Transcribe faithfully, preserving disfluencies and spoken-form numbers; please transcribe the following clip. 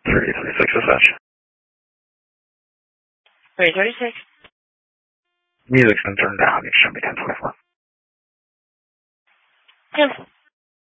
three thirty-six is such. three thirty-six. Music's been turned down. It should be ten twenty-four. Cancel.